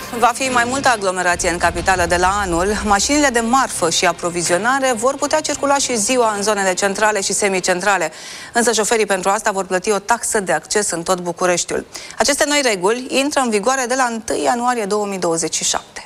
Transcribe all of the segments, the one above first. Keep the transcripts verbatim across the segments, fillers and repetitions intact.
va fi mai multă aglomerație în capitală de la anul, mașinile de marfă și aprovizionare vor putea circula și ziua în zonele centrale și semicentrale. Însă șoferii pentru asta vor plăti o taxă de acces în tot Bucureștiul. Aceste noi reguli intră în vigoare de la întâi ianuarie două mii douăzeci și șapte.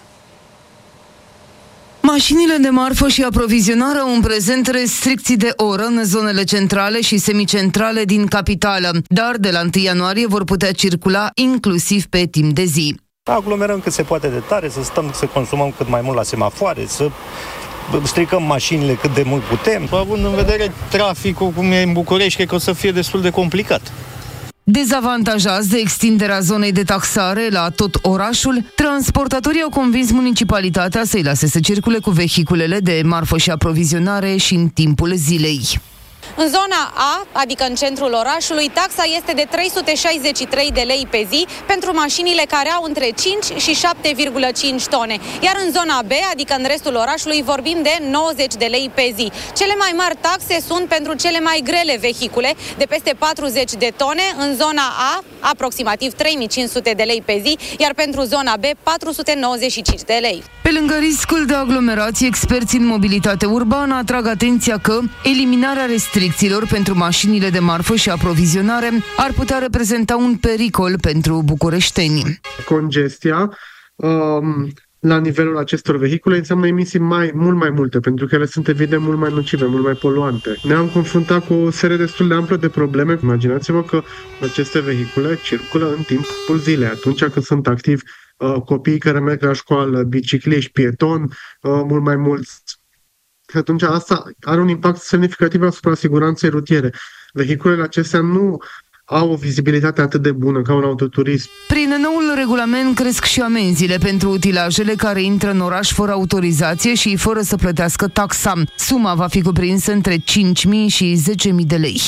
Mașinile de marfă și aprovizionare au în prezent restricții de oră în zonele centrale și semicentrale din capitală, dar de la întâi ianuarie vor putea circula inclusiv pe timp de zi. Aglomerăm cât se poate de tare, să stăm să consumăm cât mai mult la semafoare, să stricăm mașinile cât de mult putem. Având în vedere traficul cum e în București, cred că o să fie destul de complicat. Dezavantajați de extinderea zonei de taxare la tot orașul, transportatorii au convins municipalitatea să-i lase să circule cu vehiculele de marfă și aprovizionare și în timpul zilei. În zona A, adică în centrul orașului, taxa este de trei sute șaizeci și trei de lei pe zi pentru mașinile care au între cinci și șapte virgulă cinci tone. Iar în zona B, adică în restul orașului, vorbim de nouăzeci de lei pe zi. Cele mai mari taxe sunt pentru cele mai grele vehicule, de peste patruzeci de tone, în zona A, aproximativ trei mii cinci sute de lei pe zi, iar pentru zona B, patru sute nouăzeci și cinci de lei. Pe lângă riscul de aglomerație, experții în mobilitate urbană atrag atenția că eliminarea restricțiilor pentru mașinile de marfă și aprovizionare ar putea reprezenta un pericol pentru bucureșteni. Congestia um, la nivelul acestor vehicule înseamnă emisii mai, mult mai multe, pentru că ele sunt evident mult mai nocive, mult mai poluante. Ne-am confruntat cu o serie destul de amplă de probleme. Imaginați-vă că aceste vehicule circulă în timpul zilei, atunci când sunt activi uh, copiii care merg la școală, bicicliști, pietoni, uh, mult mai mulți. Atunci asta are un impact semnificativ asupra siguranței rutiere. Vehiculele acestea nu au o vizibilitate atât de bună ca un autoturism. Prin noul regulament cresc și amenziile pentru utilajele care intră în oraș fără autorizație și fără să plătească taxa. Suma va fi cuprinsă între cinci mii și zece mii de lei.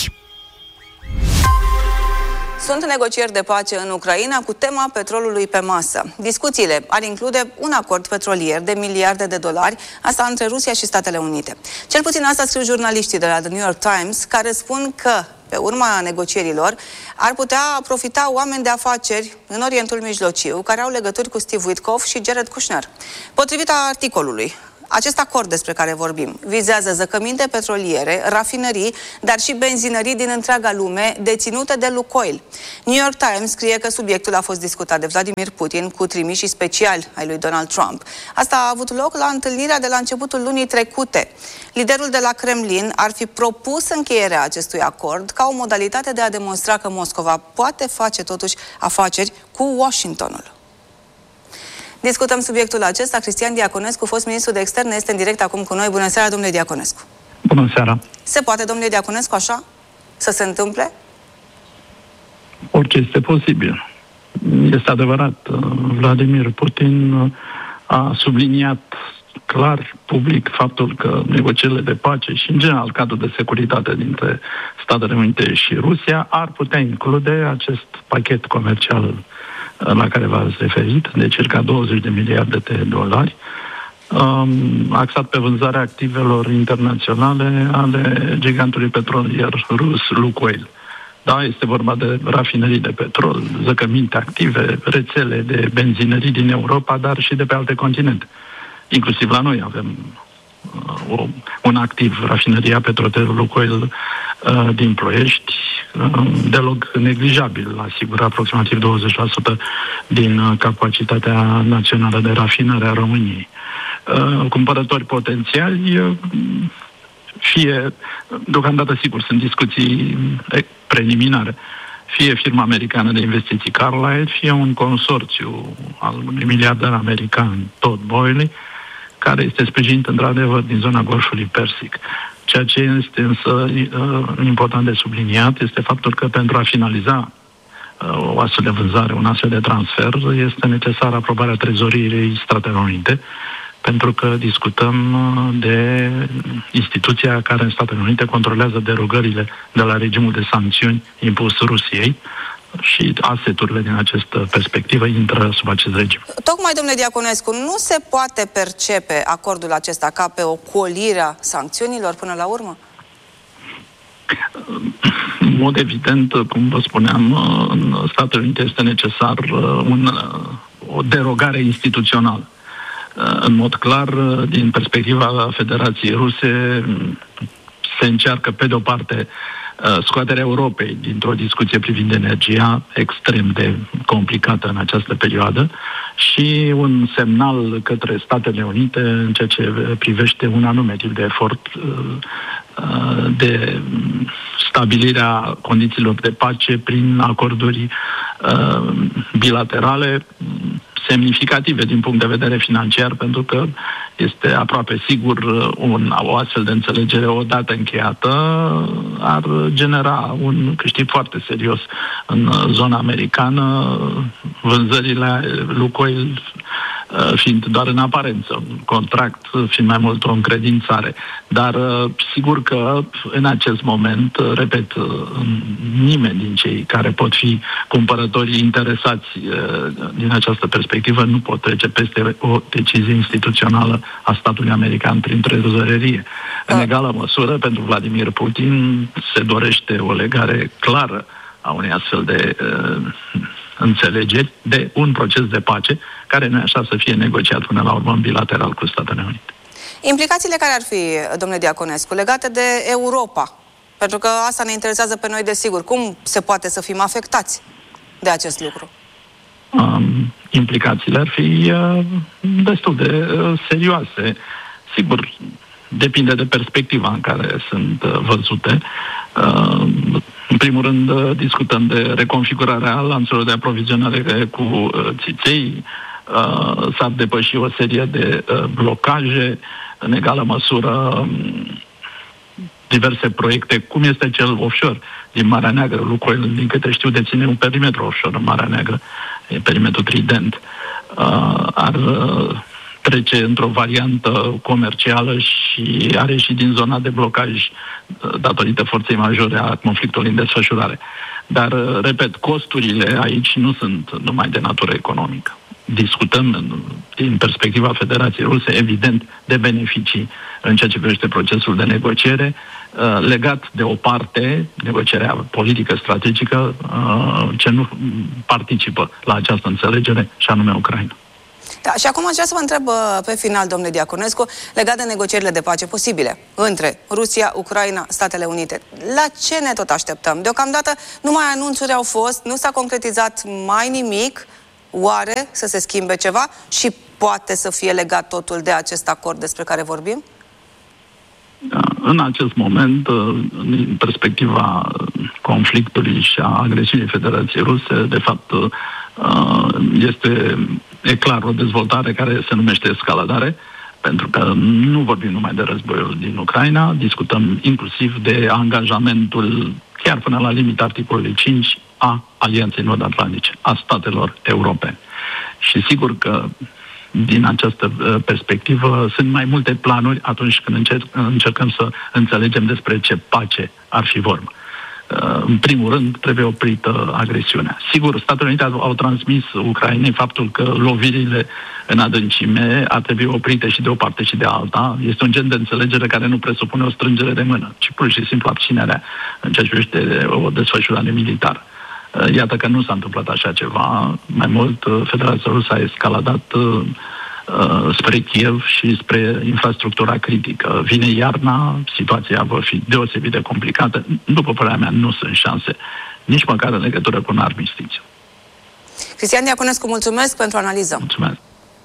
Sunt negocieri de pace în Ucraina cu tema petrolului pe masă. Discuțiile ar include un acord petrolier de miliarde de dolari, asta între Rusia și Statele Unite. Cel puțin asta scriu jurnaliștii de la The New York Times, care spun că, pe urma negocierilor, ar putea profita oameni de afaceri în Orientul Mijlociu, care au legături cu Steve Witkoff și Jared Kushner. Potrivit articolului, acest acord despre care vorbim vizează zăcăminte petroliere, rafinării, dar și benzinării din întreaga lume deținute de Lukoil. New York Times scrie că subiectul a fost discutat de Vladimir Putin cu trimișii speciali ai lui Donald Trump. Asta a avut loc la întâlnirea de la începutul lunii trecute. Liderul de la Kremlin ar fi propus încheierea acestui acord ca o modalitate de a demonstra că Moscova poate face totuși afaceri cu Washingtonul. Discutăm subiectul acesta. Cristian Diaconescu, fost ministru de externe, este în direct acum cu noi. Bună seara, domnule Diaconescu. Bună seara. Se poate, domnule Diaconescu, așa? Să se întâmple? Orice este posibil. Este adevărat, Vladimir Putin a subliniat clar, public, faptul că negocierile de pace și, în general, cadrul de securitate dintre Statele Unite și Rusia ar putea include acest pachet comercial la care v-ați referit, de circa douăzeci de miliarde de dolari, um, axat pe vânzarea activelor internaționale ale gigantului petrolier rus Lukoil. Da, este vorba de rafinării de petrol, zăcăminte active, rețele de benzinării din Europa, dar și de pe alte continente. Inclusiv la noi avem uh, o, un activ, rafinăria petrolierului Lukoil uh, din Ploiești, uh, deloc neglijabil, asigură aproximativ douăzeci la sută din uh, capacitatea națională de rafinare a României. Uh, cumpărători potențiali, uh, fie, deocamdată sigur, sunt discuții preliminare, fie firma americană de investiții Carlyle, fie un consorțiu al unui miliardar american, Todd Boehly, care este sprijinit într-adevăr din zona Golfului Persic. Ceea ce este însă uh, important de subliniat este faptul că pentru a finaliza uh, o astfel de vânzare, un astfel de transfer, este necesară aprobarea trezoriei Statelor Unite, pentru că discutăm de instituția care în Statele Unite controlează derogările de la regimul de sancțiuni impus Rusiei și aseturile din această perspectivă intră sub acest regim. Tocmai, domnule Diaconescu, nu se poate percepe acordul acesta ca pe o colire a sancțiunilor până la urmă? În mod evident, cum vă spuneam, în Statele Unite este necesar un, o derogare instituțională. În mod clar, din perspectiva Federației Ruse, se încearcă, pe de-o parte, scoaterea Europei dintr-o discuție privind energia extrem de complicată în această perioadă și un semnal către Statele Unite în ceea ce privește un anume tip de efort de stabilirea condițiilor de pace prin acorduri bilaterale semnificative din punct de vedere financiar, pentru că este aproape sigur un, o astfel de înțelegere odată încheiată ar genera un câștig foarte serios în zona americană, vânzările Lukoil fiind doar în aparență, un contract fiind mai mult o încredințare. Dar sigur că în acest moment, repet, nimeni din cei care pot fi cumpărătorii interesați din această perspectivă nu pot trece peste o decizie instituțională a statului american prin trezorerie. În egală măsură, pentru Vladimir Putin se dorește o legare clară a unei astfel de uh, înțelegeri de un proces de pace care nu e așa să fie negociat până la urmă bilateral cu Statele Unite. Implicațiile care ar fi, domnule Diaconescu, legate de Europa? Pentru că asta ne interesează pe noi, desigur. Cum se poate să fim afectați de acest lucru? Um, implicațiile ar fi uh, destul de uh, serioase. Sigur, depinde de perspectiva în care sunt uh, văzute. Uh, în primul rând, uh, discutăm de reconfigurarea lanțurilor de aprovizionare cu uh, țiței. Uh, s-ar depăși o serie de uh, blocaje, în egală măsură um, diverse proiecte, cum este cel offshore din Marea Neagră. Lukoil, din câte știu, deține un perimetru offshore în Marea Neagră, e perimetru Trident. Uh, ar uh, trece într-o variantă comercială și are ieșit din zona de blocaj uh, datorită forței majore a conflictului în desfășurare. Dar, uh, repet, costurile aici nu sunt numai de natură economică. Discutăm din perspectiva Federației Ruse, evident, de beneficii în ceea ce privește procesul de negociere, legat de o parte, negocierea politică strategică, ce nu participă la această înțelegere, și anume Ucraina. Da, și acum aș vrea să vă întreb pe final, domnule Diaconescu, legat de negocierile de pace posibile între Rusia, Ucraina, Statele Unite. La ce ne tot așteptăm? Deocamdată numai anunțuri au fost, nu s-a concretizat mai nimic. Oare să se schimbe ceva și poate să fie legat totul de acest acord despre care vorbim? În acest moment, din perspectiva conflictului și a agresiunii Federației Ruse, de fapt, este, e clar, o dezvoltare care se numește escaladare, pentru că nu vorbim numai de războiul din Ucraina, discutăm inclusiv de angajamentul, chiar până la limita articolului cinci, a Alianței Nord-Atlantice, a statelor europene. Și sigur că din această perspectivă sunt mai multe planuri atunci când încerc, încercăm să înțelegem despre ce pace ar fi vorba. În primul rând, trebuie oprită agresiunea. Sigur, Statele Unite au, au transmis Ucrainei faptul că lovirile în adâncime ar trebui oprite și de o parte și de alta. Este un gen de înțelegere care nu presupune o strângere de mână, ci pur și simplu abținerea în ceea ce privește o desfășurare militară. Iată că nu s-a întâmplat așa ceva. Mai mult, Federația Rusă a escaladat uh, spre Kiev și spre infrastructura critică. Vine iarna, situația va fi deosebit de complicată. După părerea mea, nu sunt șanse, nici măcar în legătură cu un armistițiu. Cristian Diaconescu, mulțumesc pentru analiză. Mulțumesc.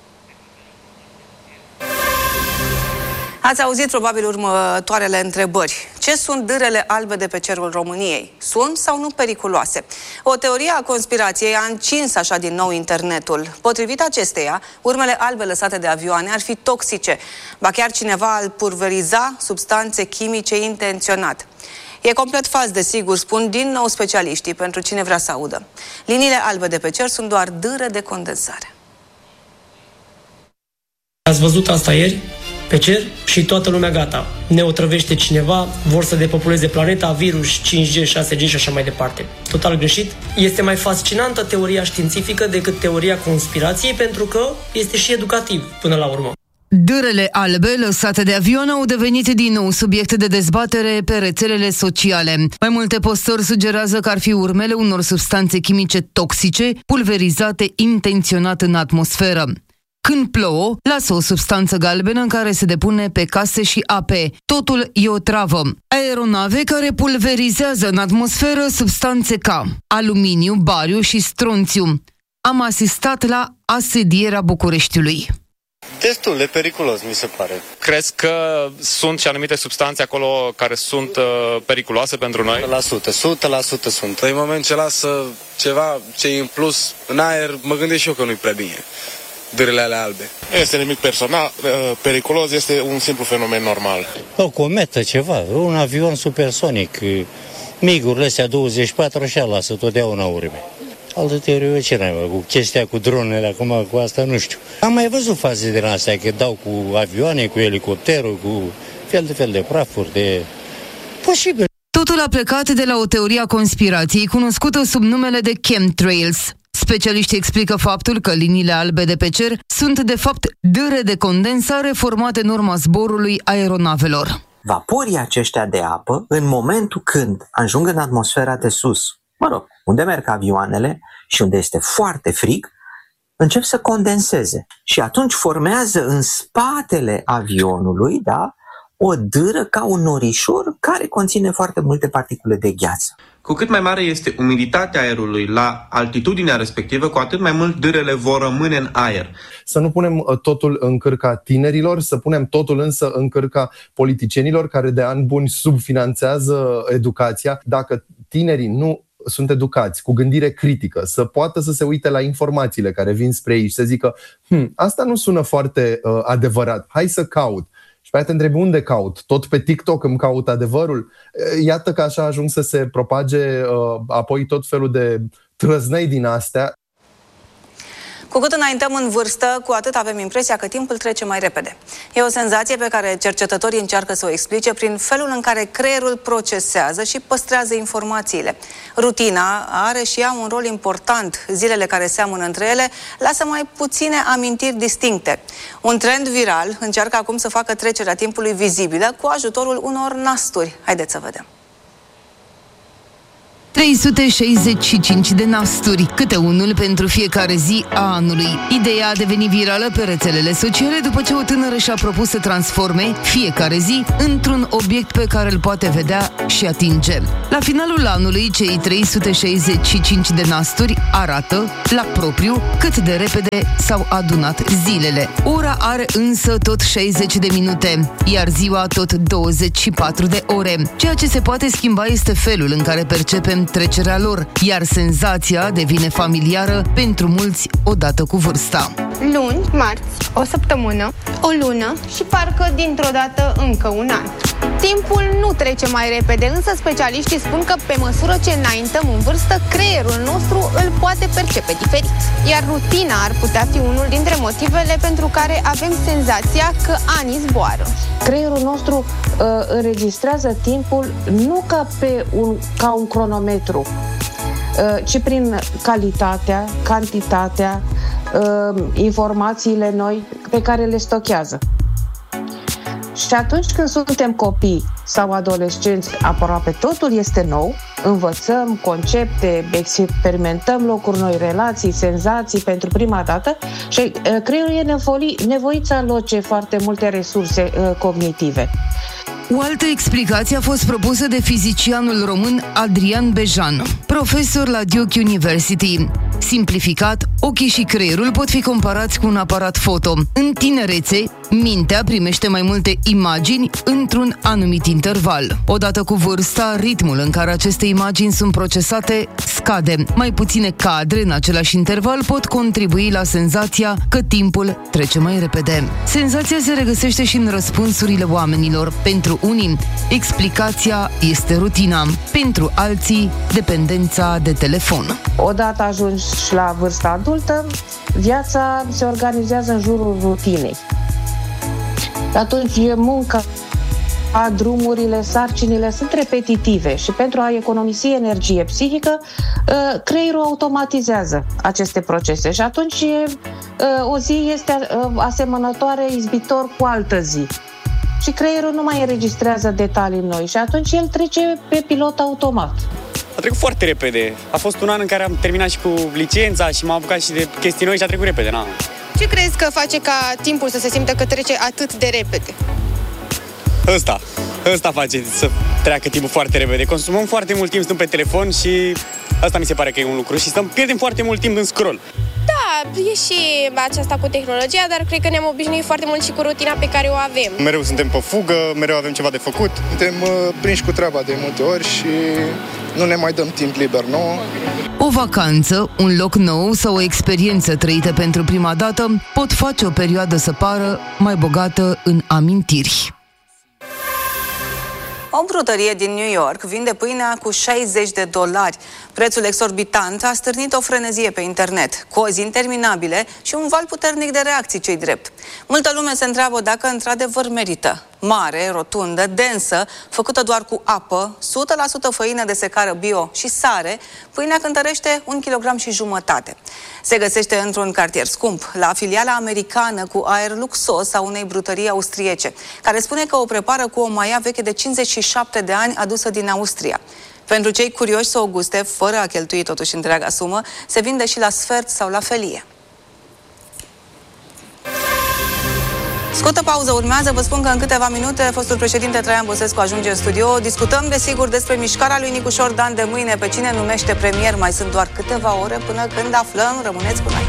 Ați auzit probabil următoarele întrebări. Ce sunt dârele albe de pe cerul României? Sunt sau nu periculoase? O teorie a conspirației a încins așa din nou internetul. Potrivit acesteia, urmele albe lăsate de avioane ar fi toxice. Ba chiar cineva ar pulveriza substanțe chimice intenționat. E complet fals, desigur, spun din nou specialiștii, pentru cine vrea să audă. Liniile albe de pe cer sunt doar dâre de condensare. Ați văzut asta ieri? Pe cer și toată lumea gata. Ne otrăvește cineva, vor să depopuleze planeta, virus, cinci G, șase G și așa mai departe. Total greșit. Este mai fascinantă teoria științifică decât teoria conspirației, pentru că este și educativ până la urmă. Dârele albe lăsate de avion au devenit din nou subiect de dezbatere pe rețelele sociale. Mai multe postări sugerează că ar fi urmele unor substanțe chimice toxice pulverizate intenționat în atmosferă. Când plouă, lasă o substanță galbenă în care se depune pe case și ape. Totul e o travă. Aeronave care pulverizează în atmosferă substanțe ca aluminiu, bariu și stronțiu. Am asistat la asedierea Bucureștiului. Destul de periculos, mi se pare. Crezi că sunt și anumite substanțe acolo care sunt uh, periculoase pentru noi? o sută la sută, o sută la sută sunt. În moment ce lasă ceva ce e în plus în aer, mă gândesc și eu că nu-i prea bine. Dârele alea albe. Este nimic personal, periculos, este un simplu fenomen normal. O cometă, ceva, un avion supersonic, migurile astea douăzeci și patru așa lasă totdeauna urme. Altă teorie, ce n-ai, cu chestia cu dronele, acum cu asta nu știu. Am mai văzut faze din astea, că dau cu avioane, cu elicopterul, cu fel de fel de prafuri, de... Posibil. Totul a plecat de la o teorie a conspirației cunoscută sub numele de chemtrails. Specialiștii explică faptul că liniile albe de pe cer sunt de fapt dâre de condensare formate în urma zborului aeronavelor. Vaporii aceștia de apă, în momentul când ajung în atmosfera de sus, mă rog, unde merg avioanele și unde este foarte frig, încep să condenseze și atunci formează în spatele avionului, da, o dâră ca un norișor care conține foarte multe particule de gheață. Cu cât mai mare este umiditatea aerului la altitudinea respectivă, cu atât mai mult dârele vor rămâne în aer. Să nu punem totul în cârca tinerilor, să punem totul însă în cârca politicienilor care de ani buni subfinanțează educația. Dacă tinerii nu sunt educați, cu gândire critică, să poată să se uite la informațiile care vin spre ei și să zică hm, asta nu sună foarte uh, adevărat, hai să caut. Și pe aia te întrebi unde caut? Tot pe TikTok îmi caut adevărul? Iată că așa ajung să se propage uh, apoi tot felul de trăznăi din astea. Cu cât înaintăm în vârstă, cu atât avem impresia că timpul trece mai repede. E o senzație pe care cercetătorii încearcă să o explice prin felul în care creierul procesează și păstrează informațiile. Rutina are și ea un rol important. Zilele care seamănă între ele lasă mai puține amintiri distincte. Un trend viral încearcă acum să facă trecerea timpului vizibilă cu ajutorul unor nasturi. Haideți să vedem. trei sute șaizeci și cinci de nasturi, câte unul pentru fiecare zi a anului. Ideea a devenit virală pe rețelele sociale după ce o tânără și-a propus să transforme fiecare zi într-un obiect pe care îl poate vedea și atinge. La finalul anului, cei trei sute șaizeci și cinci de nasturi arată, la propriu, cât de repede s-au adunat zilele. Ora are însă tot șaizeci de minute, iar ziua tot douăzeci și patru de ore. Ceea ce se poate schimba este felul în care percepem trecerea lor, iar senzația devine familiară pentru mulți odată cu vârsta. Luni, marți, o săptămână, o lună și parcă dintr-o dată încă un an. Timpul nu trece mai repede, însă specialiștii spun că pe măsură ce înaintăm în vârstă, creierul nostru îl poate percepe diferit. Iar rutina ar putea fi unul dintre motivele pentru care avem senzația că anii zboară. Creierul nostru uh, înregistrează timpul nu ca, pe un, ca un cronometru, uh, ci prin calitatea, cantitatea, uh, informațiile noi pe care le stochează. Și atunci când suntem copii sau adolescenți, aproape totul este nou, învățăm concepte, experimentăm locuri noi, relații, senzații pentru prima dată și creierul e nevoit, nevoit să aloce foarte multe resurse uh, cognitive. O altă explicație a fost propusă de fizicianul român Adrian Bejan, profesor la Duke University. Simplificat, ochii și creierul pot fi comparați cu un aparat foto. În tinerețe, mintea primește mai multe imagini într-un anumit interval. Odată cu vârsta, ritmul în care aceste imagini sunt procesate scade. Mai puține cadre în același interval pot contribui la senzația că timpul trece mai repede. Senzația se regăsește și în răspunsurile oamenilor. Pentru unii, explicația este rutina. Pentru alții, dependența de telefon. Odată ajungi la vârsta adultă, viața se organizează în jurul rutinei. Atunci e munca, a drumurile, sarcinile sunt repetitive și pentru a economisi energie psihică, creierul automatizează aceste procese și atunci o zi este asemănătoare izbitor cu altă zi. Și creierul nu mai înregistrează detalii noi și atunci el trece pe pilot automat. A trecut foarte repede. A fost un an în care am terminat și cu licența și m-am apucat și de chestii noi și a trecut repede. Na. Ce crezi că face ca timpul să se simtă că trece atât de repede? Ăsta. Ăsta face să treacă timpul foarte repede. Consumăm foarte mult timp, stăm pe telefon și asta mi se pare că e un lucru. Și stăm, pierdem foarte mult timp în scroll. Da, e și aceasta cu tehnologia, dar cred că ne-am obișnuit foarte mult și cu rutina pe care o avem. Mereu suntem pe fugă, mereu avem ceva de făcut. Suntem uh, prinși cu treaba de multe ori și nu ne mai dăm timp liber nouă. O vacanță, un loc nou sau o experiență trăită pentru prima dată pot face o perioadă să pară mai bogată în amintiri. O brutărie din New York vinde pâinea cu șaizeci de dolari. Prețul exorbitant a stârnit o frenezie pe internet, cozi interminabile și un val puternic de reacții, ce-i drept. Multă lume se întreabă dacă într-adevăr merită. Mare, rotundă, densă, făcută doar cu apă, o sută la sută făină de secară bio și sare, pâinea cântărește un kilogram și jumătate. Se găsește într-un cartier scump, la filiala americană cu aer luxos a unei brutării austriece, care spune că o prepară cu o maia veche de cincizeci și șapte de ani adusă din Austria. Pentru cei curioși să o guste, fără a cheltui totuși întreaga sumă, se vinde și la sfert sau la felie. Scurtă pauză urmează, vă spun că în câteva minute fostul președinte Traian Băsescu ajunge în studio. Discutăm desigur despre mișcarea lui Nicușor Dan de mâine, pe cine numește premier. Mai sunt doar câteva ore până când aflăm, rămâneți cu noi.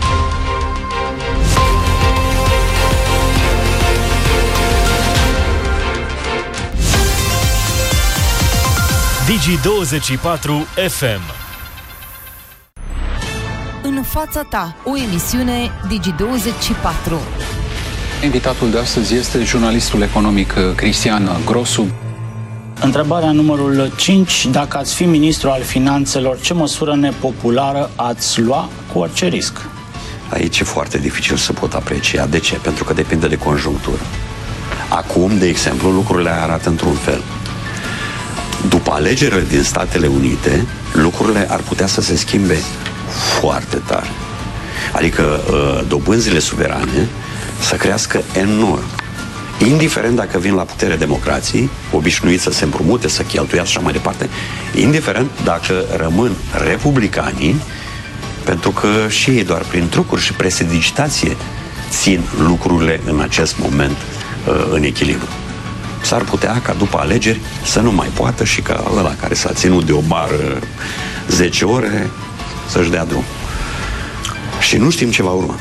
Digi douăzeci și patru F M. În fața ta, o emisiune Digi douăzeci și patru. Invitatul de astăzi este jurnalistul economic Cristian Grosu. Întrebarea numărul cinci. Dacă ați fi ministru al finanțelor, ce măsură nepopulară ați lua cu orice risc? Aici e foarte dificil să pot aprecia. De ce? Pentru că depinde de conjunctură. Acum, de exemplu, lucrurile arată într-un fel. După alegerile din Statele Unite, lucrurile ar putea să se schimbe foarte tare. Adică dobânzile suverane să crească enorm. Indiferent dacă vin la putere democrații, obișnuiți să se împrumute, să cheltuiască și așa mai departe, indiferent dacă rămân republicanii, pentru că și ei doar prin trucuri și prestidigitație țin lucrurile în acest moment în echilibru. S-ar putea ca după alegeri să nu mai poată și ca ăla care s-a ținut de o bară zece ore să-și dea drum. Și nu știm ce va urma.